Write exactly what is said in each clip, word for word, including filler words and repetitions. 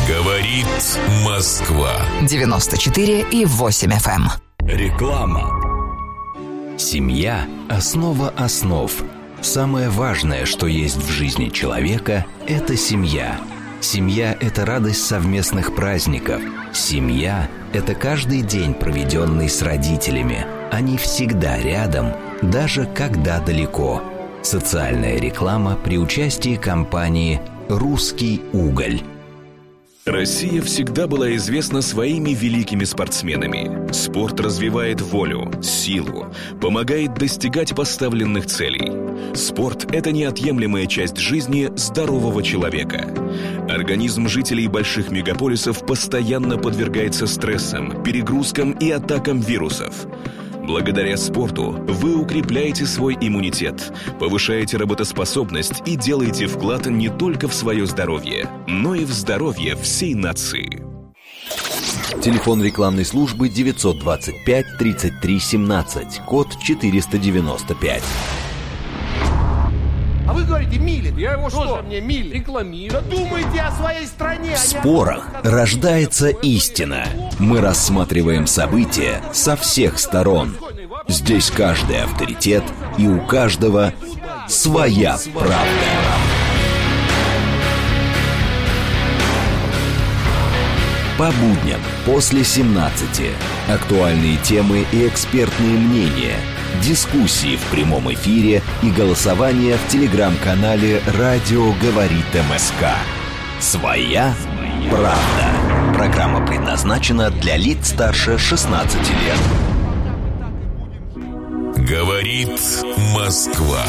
Говорит Москва. девяносто четыре и восемь эф эм. Реклама. Семья – основа основ. Самое важное, что есть в жизни человека – это семья. Семья – это радость совместных праздников. Семья – это каждый день, проведенный с родителями. Они всегда рядом, даже когда далеко. Социальная реклама при участии компании «Русский уголь». Россия всегда была известна своими великими спортсменами. Спорт развивает волю, силу, помогает достигать поставленных целей. Спорт – это неотъемлемая часть жизни здорового человека. Организм жителей больших мегаполисов постоянно подвергается стрессам, перегрузкам и атакам вирусов. Благодаря спорту вы укрепляете свой иммунитет, повышаете работоспособность и делаете вклад не только в свое здоровье, но и в здоровье всей нации. Телефон рекламной службы девятьсот двадцать пять тридцать три семнадцать, код четыреста девяносто пять. А вы говорите, Милин. Я его что? Тоже мне Милин. Рекламирую. Да думайте о своей стране. В спорах рождается истина. Мы рассматриваем события со всех сторон. Здесь каждый авторитет, и у каждого своя правда. По будням после семнадцати. Актуальные темы и экспертные мнения. Дискуссии в прямом эфире и голосование в телеграм-канале «Радио говорит МСК». Своя правда. Программа предназначена для лиц старше шестнадцати лет. Говорит Москва.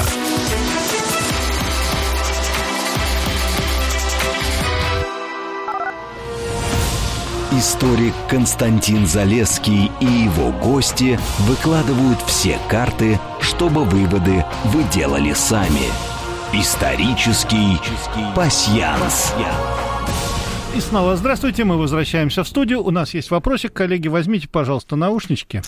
Историк Константин Залесский и его гости выкладывают все карты, чтобы выводы вы делали сами. Исторический пасьянс. И снова здравствуйте, мы возвращаемся в студию. У нас есть вопросик, коллеги, возьмите, пожалуйста, наушнички.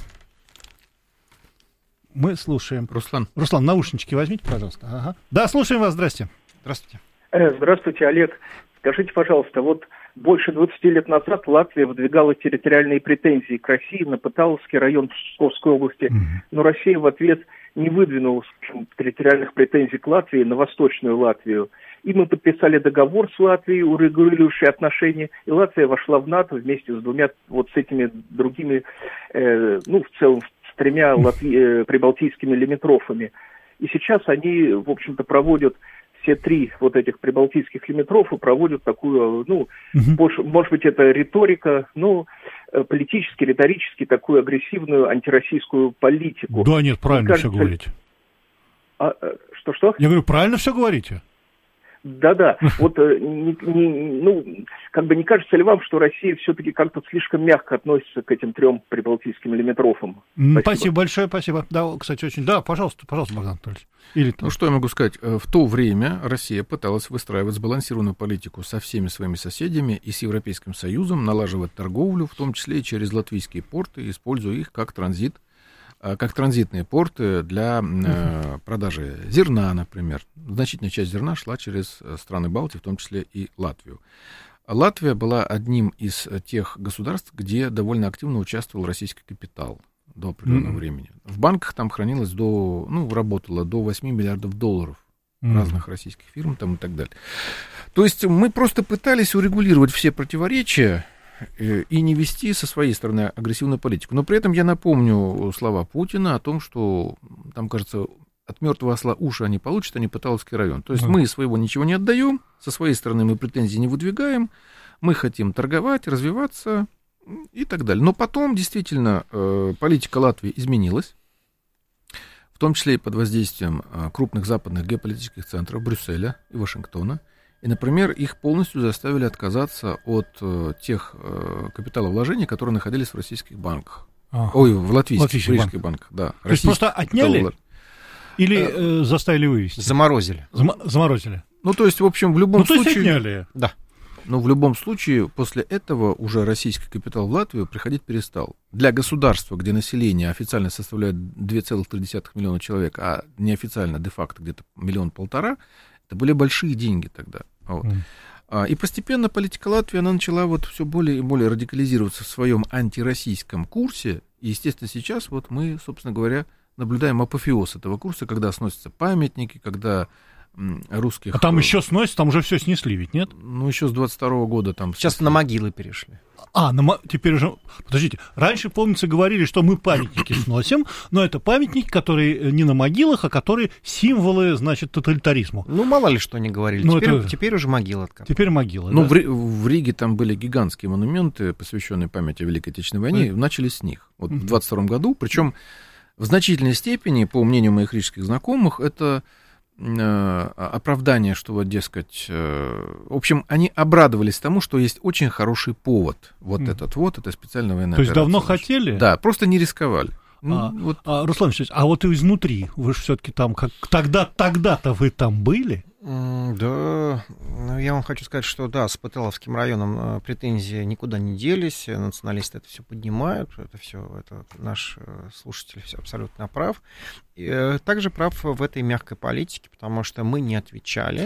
Мы слушаем. Руслан. Руслан, наушнички возьмите, пожалуйста. Ага. Да, слушаем вас, здрасте. Здравствуйте. Здравствуйте, Олег. Скажите, пожалуйста, вот больше двадцати лет назад Латвия выдвигала территориальные претензии к России на Пыталовский район Псковской области, mm-hmm. но Россия в ответ не выдвинула территориальных претензий к Латвии на Восточную Латвию. И мы подписали договор с Латвией, урегулирующий отношения, и Латвия вошла в НАТО вместе с двумя, вот с этими другими, э, ну, в целом, с тремя латви, э, прибалтийскими лимитрофами. И сейчас они, в общем-то, проводят все три вот этих прибалтийских лимитрофа проводят такую, ну, угу. больше, может быть, это риторика, ну, политически, риторически такую агрессивную антироссийскую политику. Да нет, правильно кажется, все говорите. А, что-что? Я говорю, правильно все говорите. Да-да, вот, не, не, ну, как бы не кажется ли вам, что Россия все-таки как-то слишком мягко относится к этим трем прибалтийским лимитрофам? Спасибо. Спасибо большое, спасибо. Да, кстати, очень... Да, пожалуйста, пожалуйста, Богдан Анатольевич. Или... Ну, что я могу сказать? В то время Россия пыталась выстраивать сбалансированную политику со всеми своими соседями и с Европейским Союзом, налаживать торговлю, в том числе и через латвийские порты, используя их как транзит, как транзитные порты для э, продажи зерна, например. Значительная часть зерна шла через страны Балтии, в том числе и Латвию. Латвия была одним из тех государств, где довольно активно участвовал российский капитал до определенного mm-hmm. времени. В банках там хранилось до, ну, работало до восьми миллиардов долларов mm-hmm. разных российских фирм там и так далее. То есть мы просто пытались урегулировать все противоречия и не вести со своей стороны агрессивную политику. Но при этом я напомню слова Путина о том, что там, кажется, от мертвого осла уши они получат, а не Пыталовский район. То есть mm. мы своего ничего не отдаем, со своей стороны мы претензий не выдвигаем, мы хотим торговать, развиваться и так далее. Но потом действительно политика Латвии изменилась, в том числе и под воздействием крупных западных геополитических центров Брюсселя и Вашингтона. И, например, их полностью заставили отказаться от э, тех э, капиталовложений, которые находились в российских банках. Ага. Ой, в латвийских, латвийских банках. банках. Да. То есть просто отняли или э, заставили вывести? Заморозили. Зам- заморозили. Ну, то есть, в общем, в любом ну, случае... То есть отняли. Да. Но в любом случае, после этого уже российский капитал в Латвию приходить перестал. Для государства, где население официально составляет два целых три десятых миллиона человек, а неофициально, де-факто, где-то миллион-полтора, это были большие деньги тогда. Вот. Mm. И постепенно политика Латвии, она начала вот все более и более радикализироваться в своем антироссийском курсе. И, естественно, сейчас вот мы, собственно говоря, наблюдаем апофеоз этого курса, когда сносятся памятники, когда русских... А там еще сносят, там уже все снесли, ведь нет? Ну, еще с двадцать второго года там... Сейчас на могилы перешли. А, на, теперь уже... Подождите, раньше, помнится, говорили, что мы памятники сносим, но это памятники, которые не на могилах, а которые символы, значит, тоталитаризму. Ну, мало ли что они говорили. Ну, теперь, это... теперь уже могила откопали. Теперь могила, Ну, да. в, в Риге там были гигантские монументы, посвященные памяти о Великой Отечественной войне, mm. начали с них. Вот mm-hmm. в двадцать втором году, причем в значительной степени, по мнению моих рижских знакомых, это... оправдание, что вот, дескать, в общем, они обрадовались тому, что есть очень хороший повод. Вот mm. этот вот, это специальная военная операция. То есть давно наша. хотели? Да, просто не рисковали. Ну, а, вот. а, Руслан Ильич, а вот и изнутри, вы же все-таки там, как тогда, тогда-то вы там были? Mm, да, ну, я вам хочу сказать, что да, с Пыталовским районом претензии никуда не делись, националисты это все поднимают, это все, это наш слушатель все абсолютно прав. И, также прав в этой мягкой политике, потому что мы не отвечали,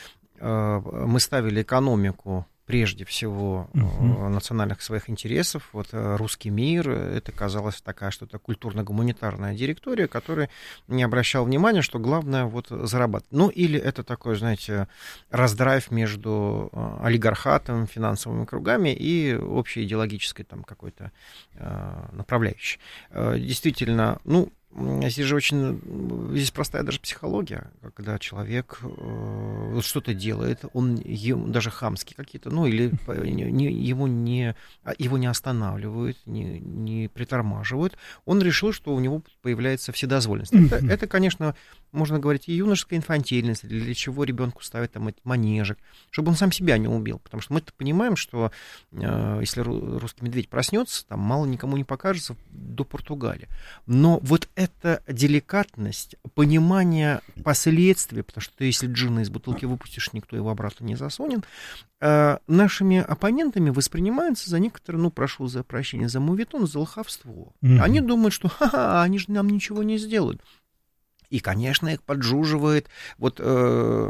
мы ставили экономику прежде всего uh-huh. национальных своих интересов. Вот русский мир, это казалось такая что-то культурно-гуманитарная директория, которая не обращала внимания, что главное вот зарабатывать. Ну, или это такой, знаете, раздрайв между олигархатом, финансовыми кругами и общей идеологической там какой-то э, направляющей. Э, действительно, ну, здесь же очень, здесь простая даже психология, когда человек э, что-то делает, он ему, даже хамские какие-то, ну или не, ему не, его не останавливают, не, не притормаживают, он решил, что у него появляется вседозволенность. Mm-hmm. Это, это, конечно, можно говорить и юношеская инфантильность, для чего ребенку ставят там этот манежек, чтобы он сам себя не убил, потому что мы-то понимаем, что э, если русский медведь проснется, там мало никому не покажется до Португалии. Но вот это деликатность, понимание последствий, потому что ты, если джина из бутылки выпустишь, никто его обратно не засунет, э, нашими оппонентами воспринимается за некоторые, ну, прошу за прощение, за моветон, за лоховство. Mm-hmm. Они думают, что ха-ха, они же нам ничего не сделают. И, конечно, их поджуживает. Вот э,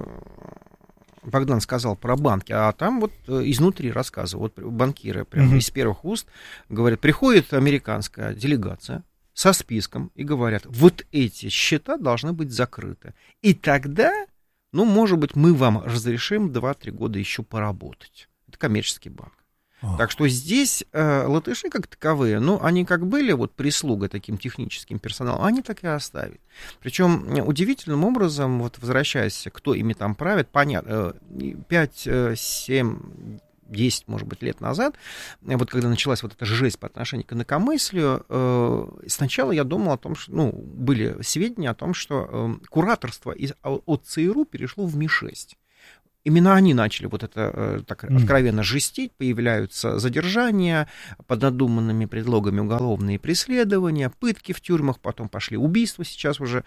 Богдан сказал про банки, а там вот э, изнутри рассказывают. Вот банкиры прямо mm-hmm. из первых уст говорят, приходит американская делегация со списком и говорят, вот эти счета должны быть закрыты. И тогда, ну, может быть, мы вам разрешим два-три года еще поработать. Это коммерческий банк. Oh. Так что здесь э, латыши как таковые, ну, они как были вот прислугой таким техническим персоналом, они так и оставят. Причем удивительным образом, вот возвращаясь, кто ими там правит, понятно, пять, семь, десять, может быть, лет назад, вот когда началась вот эта жесть по отношению к инакомыслию, э, сначала я думал о том, что, ну, были сведения о том, что э, кураторство из, от ЦРУ перешло в Ми шесть. Именно они начали вот это э, так откровенно жестить, появляются задержания под надуманными предлогами, уголовные преследования, пытки в тюрьмах, потом пошли убийства, сейчас уже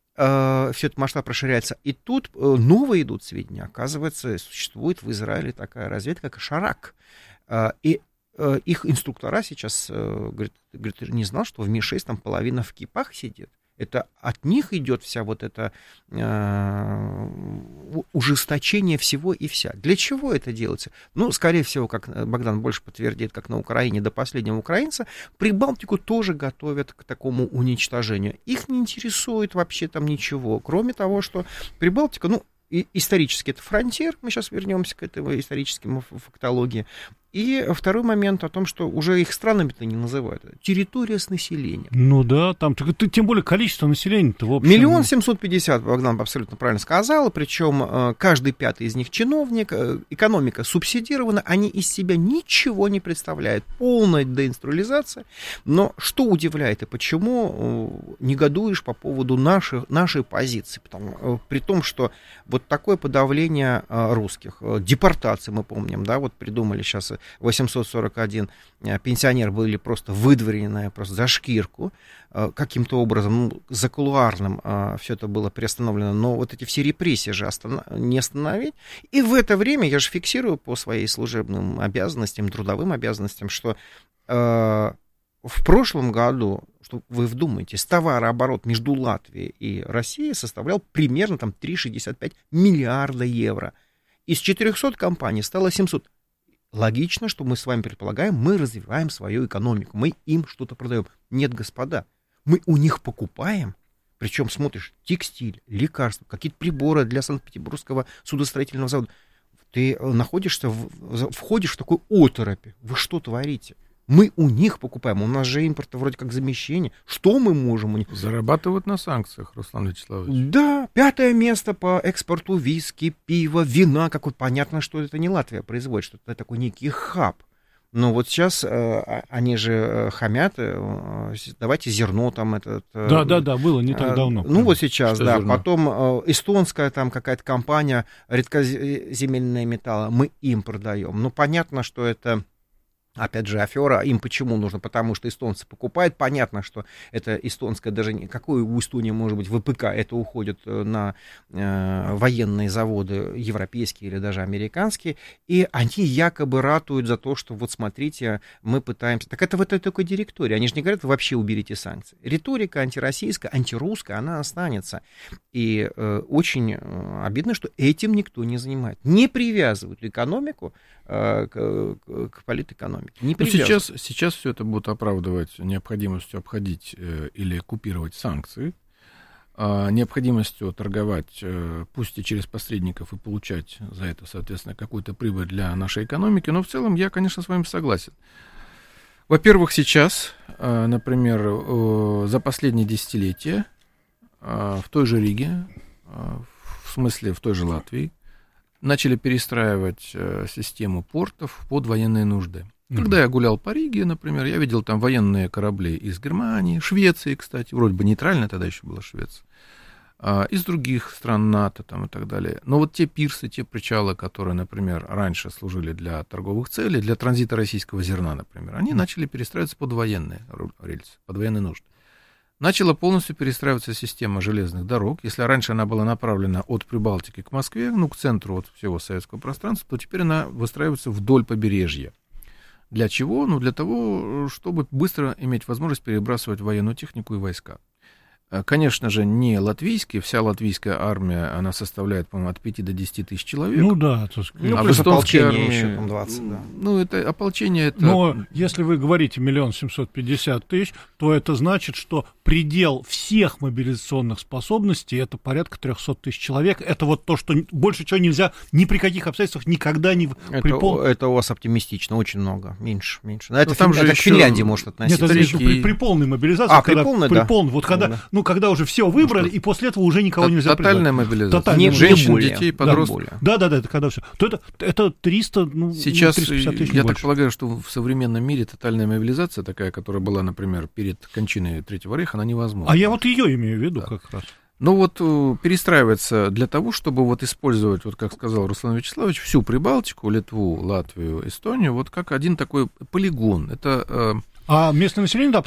э, все это масштаб расширяется. И тут э, новые идут сведения. Оказывается, существует в Израиле такая разведка, как Шарак. Э, и э, их инструктора сейчас, э, говорят, говорят, не знал, что в Ми шесть там половина в кипах сидит. Это от них идет вся вот это э, ужесточение всего и вся. Для чего это делается? Ну, скорее всего, как Богдан больше подтвердит, как на Украине до последнего украинца, Прибалтику тоже готовят к такому уничтожению. Их не интересует вообще там ничего, кроме того, что Прибалтика, ну, и исторически это фронтир, мы сейчас вернемся к этой исторической фактологии. И второй момент о том, что уже их странами-то не называют. Территория с населением. Ну да, там тем более количество населения-то в общем. Миллион семьсот пятьдесят, Богдан абсолютно правильно сказал, причем каждый пятый из них чиновник, экономика субсидирована, они из себя ничего не представляют, полная деинструализация. Но что удивляет и почему негодуешь по поводу нашей, нашей позиции? Потому, при том, что вот такое подавление русских, депортации мы помним, да, вот придумали сейчас восемьсот сорок один пенсионер были просто выдворены просто за шкирку. Каким-то образом, ну, закулуарным все это было приостановлено, но вот эти все репрессии же останов... не остановить. И в это время я же фиксирую по своим служебным обязанностям, трудовым обязанностям, что э, в прошлом году, что вы вдумаетесь, товарооборот между Латвией и Россией составлял примерно там три целых шестьдесят пять миллиарда евро. Из четырехсот компаний стало семьсот. Логично, что мы с вами предполагаем, мы развиваем свою экономику, мы им что-то продаем. Нет, господа, мы у них покупаем, причем смотришь текстиль, лекарства, какие-то приборы для Санкт-Петербургского судостроительного завода. Ты находишься, в, входишь в такой оторопь. Вы что творите? Мы у них покупаем, у нас же импорт вроде как замещение. Что мы можем у них? Зарабатывают на санкциях, Руслан Вячеславович. Да, пятое место по экспорту виски, пива, вина. Какой понятно, что это не Латвия производит, что это такой некий хаб. Но вот сейчас э, они же хамят, э, давайте зерно там этот... Э, да, да, да, было не так э, давно. Ну вот сейчас, что да. зерно? Потом э, эстонская там какая-то компания, редкоземельные металлы, мы им продаем. Ну понятно, что это... Опять же, афера. Им почему нужно? Потому что эстонцы покупают. Понятно, что это эстонское, даже не, какой у Эстонии может быть ВПК, это уходит на э, военные заводы европейские или даже американские, и они якобы ратуют за то, что вот смотрите, мы пытаемся... Так это в этой такой директории. Они же не говорят, вообще уберите санкции. Риторика антироссийская, антирусская, она останется. И э, очень э, обидно, что этим никто не занимает. Не привязывают экономику э, к, к политэкономике. Не ну, сейчас, сейчас все это будут оправдывать необходимостью обходить э, или купировать санкции, э, необходимостью торговать, э, пусть и через посредников, и получать за это, соответственно, какую-то прибыль для нашей экономики. Но в целом я, конечно, с вами согласен. Во-первых, сейчас, э, например, э, за последние десятилетия э, в той же Риге, э, в смысле в той же Латвии, начали перестраивать э, систему портов под военные нужды. Когда я гулял по Риге, например, я видел там военные корабли из Германии, Швеции, кстати, вроде бы нейтральная тогда еще была Швеция, из других стран НАТО там, и так далее. Но вот те пирсы, те причалы, которые, например, раньше служили для торговых целей, для транзита российского зерна, например, они начали перестраиваться под военные рельсы, под военные нужды. Начала полностью перестраиваться система железных дорог. Если раньше она была направлена от Прибалтики к Москве, ну, к центру вот всего советского пространства, то теперь она выстраивается вдоль побережья. Для чего? Ну, для того, чтобы быстро иметь возможность перебрасывать военную технику и войска. Конечно же, не латвийские. Вся латвийская армия, она составляет, по-моему, от пяти до десяти тысяч человек. Ну да. Так сказать. Ну, а плюс ополчение армии, еще там двадцать, да. Ну, это ополчение, это... Но если вы говорите миллион семьсот пятьдесят тысяч, то это значит, что предел всех мобилизационных способностей это порядка триста тысяч человек. Это вот то, что больше чего нельзя ни при каких обстоятельствах никогда не... Это, Припол... это у вас оптимистично, очень много, меньше, меньше. Это, там фин... же это еще... к Финляндии может относиться. Нет, это еще при, при полной мобилизации. А, когда, при полной, при да. полной, вот когда, да. ну, когда уже все выбрали, и после этого уже никого нельзя призвать. Тотальная мобилизация. Тотальная. Женщин, более, детей, да, подростков. более. Да, да, да, это когда все. То это, это триста, ну, Сейчас, триста пятьдесят тысяч, я больше. так полагаю, что в современном мире тотальная мобилизация, такая, которая была, например, перед кончиной Третьего рейха, она невозможна. А я вот ее имею в виду Да. как раз. Ну вот перестраивается для того, чтобы вот использовать, вот как сказал Руслан Вячеславович, всю Прибалтику, Литву, Латвию, Эстонию, вот как один такой полигон. Это... А местное население